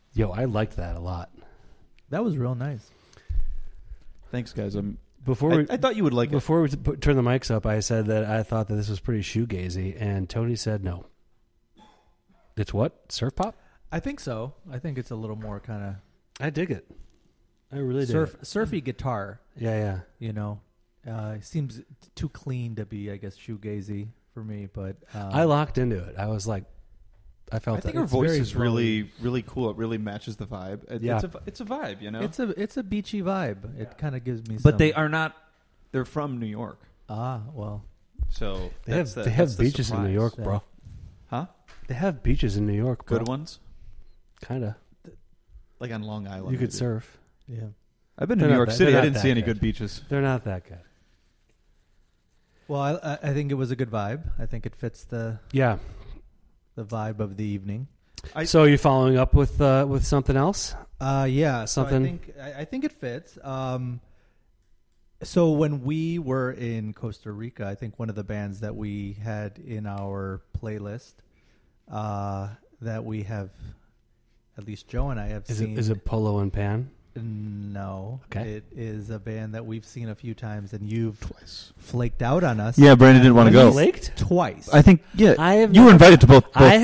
Yo, I liked that a lot. That was real nice. Thanks, guys. I thought you would like it. Before we turn the mics up, I said that I thought that this was pretty shoegazy, and Tony said no. It's what? Surf pop? I think so. I think it's a little more kind of... I dig it. I really dig it. Surfy guitar. Yeah. You know, it seems too clean to be, I guess, shoegazy for me. But I locked into it. I was like, I think her voice is really, really cool. It really matches the vibe. It's a vibe, you know. It's a beachy vibe. It kind of gives me. But they are not. They're from New York. Ah, well. So they have beaches in New York, bro. Huh? They have beaches in New York, bro. Good ones. Kind of. Like on Long Island. You could surf. Yeah. I've been to New York City. I didn't see any good beaches. They're not that good. Well, I think it was a good vibe. I think it fits the vibe of the evening. So are you following up with something else? Yeah. Something. So I think it fits. So when we were in Costa Rica, I think one of the bands that we had in our playlist that we have, at least Joe and I have seen. Is it Polo and Pan? No. Okay. It is a band that we've seen a few times, and you've flaked out on us. Yeah, Brandon didn't want to go. Flaked? Twice. I think, yeah. You were invited to both